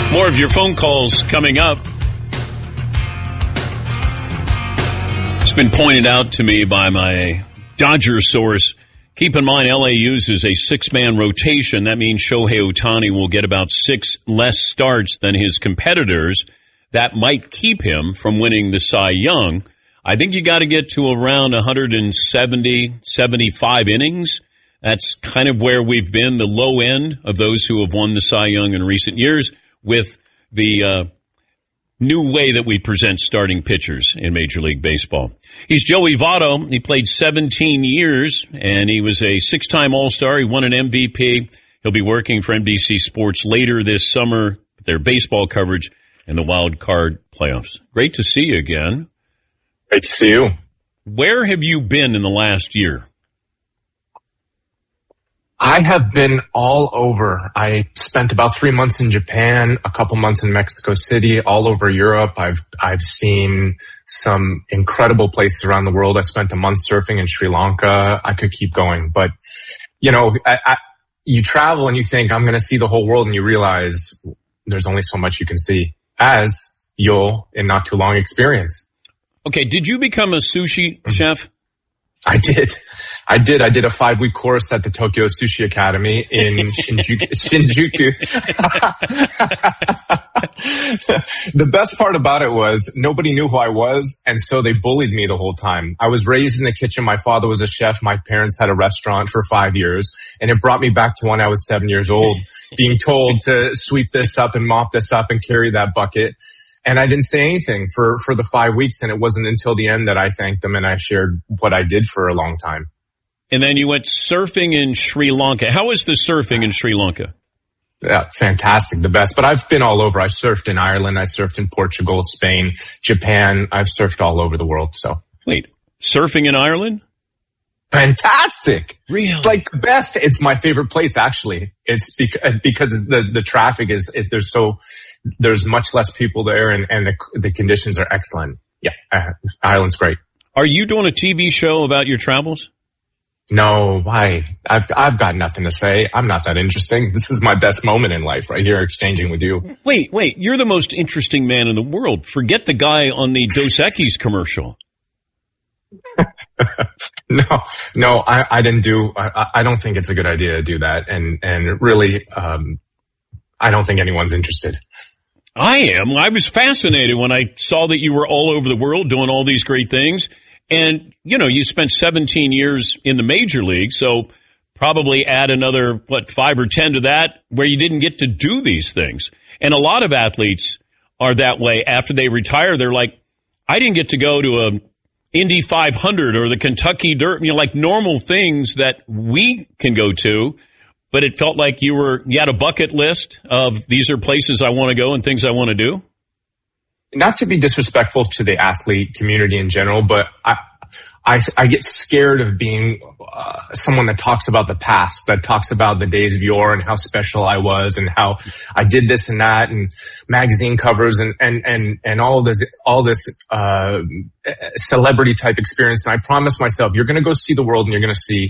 More of your phone calls coming up. It's been pointed out to me by my Dodger source. Keep in mind, LA uses a six-man rotation. That means Shohei Ohtani will get about 6 less starts than his competitors. That might keep him from winning the Cy Young. I think you got to get to around 170, 75 innings. That's kind of where we've been, the low end of those who have won the Cy Young in recent years, with the new way that we present starting pitchers in Major League Baseball. He's Joey Votto. He played 17 years, and he was a 6-time All-Star. He won an MVP. He'll be working for NBC Sports later this summer with their baseball coverage and the wild card playoffs. Great to see you again. Great to see you. Where have you been in the last year? I have been all over. I spent about 3 months in Japan, a couple months in Mexico City, all over Europe. I've seen some incredible places around the world. I spent a month surfing in Sri Lanka. I could keep going, but you know, you travel and you think I'm going to see the whole world, and you realize there's only so much you can see, as you'll in not too long experience. Okay, did you become a sushi chef? I did. I did a 5-week course at the Tokyo Sushi Academy in Shinjuku. The best part about it was nobody knew who I was, and so they bullied me the whole time. I was raised in the kitchen. My father was a chef. My parents had a restaurant for 5 years, and it brought me back to when I was 7 years old, being told to sweep this up and mop this up and carry that bucket. And I didn't say anything for the 5 weeks, and it wasn't until the end that I thanked them and I shared what I did for a long time. And then you went surfing in Sri Lanka. How is the surfing in Sri Lanka? Yeah, fantastic, the best. But I've been all over. I surfed in Ireland. I surfed in Portugal, Spain, Japan. I've surfed all over the world. So wait, surfing in Ireland? Fantastic. Really? Like the best. It's my favorite place, actually. It's because the traffic there's much less people there, and the conditions are excellent. Yeah, Ireland's great. Are you doing a TV show about your travels? No, why? I've got nothing to say. I'm not that interesting. This is my best moment in life right here, exchanging with you. Wait, you're the most interesting man in the world. Forget the guy on the Dos Equis commercial. No, I didn't do, I don't think it's a good idea to do that. And really, I don't think anyone's interested. I am. I was fascinated when I saw that you were all over the world doing all these great things. And, you know, you spent 17 years in the major league, so probably add another, 5 or 10 to that, where you didn't get to do these things. And a lot of athletes are that way. After they retire, they're like, I didn't get to go to a Indy 500 or the Kentucky Dirt, like normal things that we can go to. But it felt like you had a bucket list of these are places I want to go and things I want to do. Not to be disrespectful to the athlete community in general, but I get scared of being someone that talks about the past, that talks about the days of yore and how special I was and how I did this and that and magazine covers and all this celebrity type experience. And I promised myself, you're going to go see the world and you're going to see